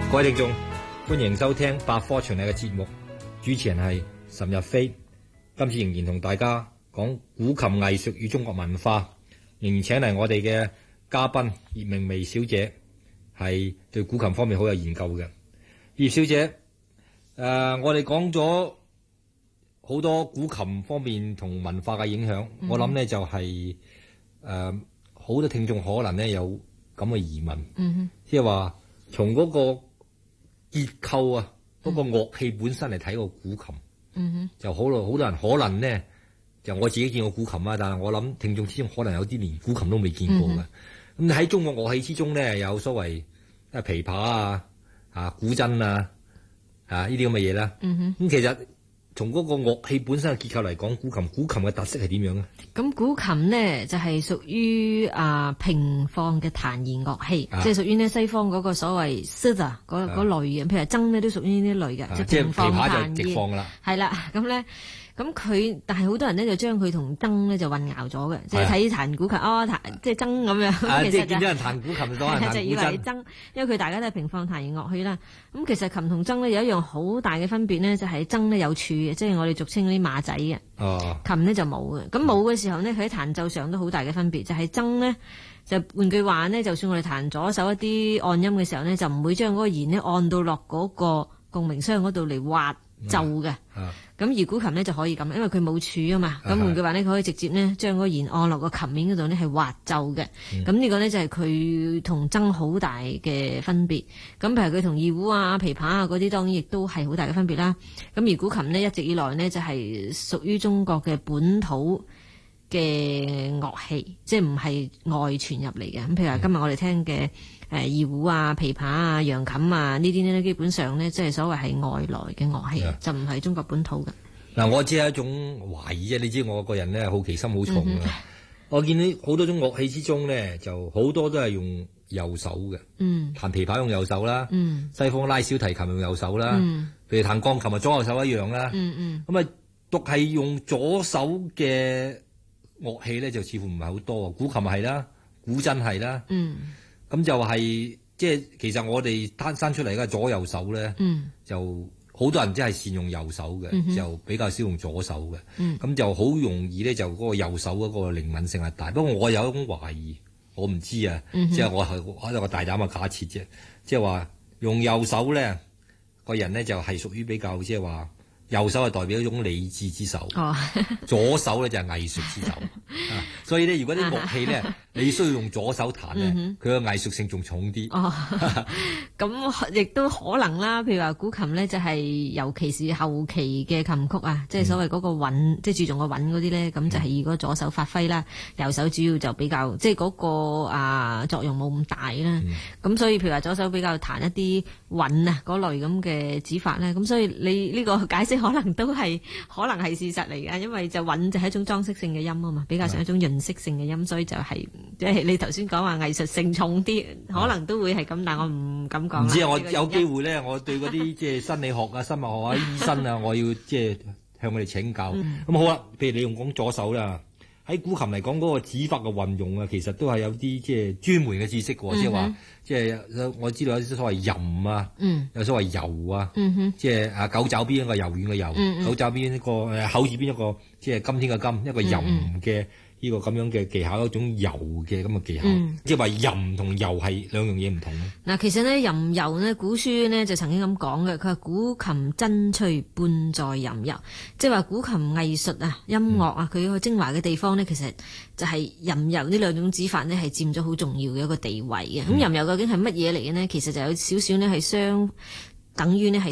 各位聽眾，歡迎收聽百科全書嘅節目，主持人係岑日飛。今次仍然同大家講古琴藝術與中國文化，仍然請嚟我哋嘅嘉賓葉明薇小姐，係對古琴方面好有研究嘅。葉小姐，我哋講咗好多古琴方面同文化嘅影響，我諗呢就係好多聽眾可能呢有咁嘅疑問，即係話從嗰個結構啊，嗰個樂器本身嚟睇個古琴，就好多人可能呢，就我自己見過古琴啊，但係我諗聽眾之中可能有啲連古琴都未見過嘅。咁喺中國樂器之中呢，有所謂琵琶啊、古箏啊呢啲咁嘅嘢啦。咁其實從嗰個樂器本身嘅結構嚟講，古琴嘅特色係點樣咧？咁古琴呢，就係屬於平放嘅彈弦樂器，即係屬於呢西方嗰個所謂 zither 嗰類嘅，譬如箏呢都屬於呢類嘅，即係平放彈弦。係啦，咁咧。咁佢，但係好多人咧就將佢同箏咧就混淆咗嘅，即係睇彈古琴即係箏咁樣。 即係見到人彈古琴就當人彈古箏。就以為箏，因為佢大家都係平放彈弦樂器啦。咁其實琴同箏咧有一樣好大嘅分別咧，就係箏咧有柱嘅，即係我哋俗稱嗰啲馬仔嘅。琴咧就冇嘅。咁冇嘅時候呢，佢喺彈奏上都好大嘅分別。就係箏咧，就換句話呢，就算我哋彈左手一啲按音嘅時候呢，就唔會將嗰個弦呢按到落嗰個共鳴箱嗰度嚟滑奏嘅。咁而古琴呢就可以咁，因為佢冇柱啊嘛。咁換句話呢，佢可以直接呢將嗰個弦按落個琴面嗰度呢係滑奏嘅。咁呢個呢就係佢同箏好大嘅分別。咁譬如佢同二胡啊、琵琶啊嗰啲，當然亦都係好大嘅分別啦。咁而古琴呢，一直以來呢就係屬於中國嘅本土嘅樂器，即係唔係外傳入嚟嘅。咁譬如話今日我哋聽嘅二胡啊、琵琶啊、揚琴啊呢啲呢，基本上呢，即係所謂係外來嘅樂器，就唔係中國本土嘅。 嗱，我只係一種懷疑啫。你知我個人呢，好奇心好重嘅。我見到好多種樂器之中呢，就好多都係用右手嘅。彈琵琶用右手啦，西方拉小提琴用右手啦，譬如彈鋼琴啊，左右手一樣啦。咁啊，獨係用左手嘅樂器咧就似乎唔係好多，古琴係啦，古箏係啦，咁就係即係其實我哋生出嚟嘅左右手咧，就好多人真係善用右手嘅，就比較少用左手嘅，咁就好容易咧就嗰個右手嗰個靈敏性係大。不過我有一種懷疑，我唔知啊，即係我係一個大膽嘅假設啫，即係話用右手咧個人咧就係屬於比較即係話。右手係代表一種理智之手，左手咧就係藝術之手。所以咧，如果啲樂器咧，你需要用左手彈咧，佢個藝術性仲重啲。 咁亦都可能啦。譬如話古琴咧，就係尤其是後期嘅琴曲啊，即係所謂嗰個韻，即係注重個韻嗰啲咧，咁就係以嗰左手發揮啦。右手主要就比較即係嗰個作用冇咁大啦。咁所以譬如話左手比較彈一啲韻啊嗰類咁嘅指法咧，咁所以你呢個解釋可能係事實嚟嘅，因為就韻就係一種裝飾性嘅音啊嘛，比較上一種潤色性嘅音，所以就係即係你頭先講話藝術性重啲，可能都會係咁，但我唔敢講。 唔知啊，我有機會咧，我對嗰啲即係心理學啊、生物學啊、醫生啊，我要即係向佢哋請教。咁好啦，譬如你用講左手啦，喺古琴嚟講嗰個指法嘅運用啊，其實都係有啲即係專門嘅知識喎，即係話。即係我知道有啲所謂吟啊，有所謂柔啊，即係九爪邊一個柔軟嘅柔，九爪邊一個口字邊一個即係今天嘅今，一個吟嘅呢個咁樣嘅技巧，一種柔嘅咁嘅技巧，即係話吟同柔係兩樣嘢唔同。 嗱，其實呢，吟柔呢，古書呢就曾經咁講嘅，佢話古琴真趣半在吟柔，即係話古琴藝術啊、音樂啊，佢個精華嘅地方呢，其實就係吟柔呢兩種指法呢，係佔咗好重要嘅一個地位嘅。咁吟柔究竟係乜嘢嚟嘅呢？其實就有少少呢係等於呢係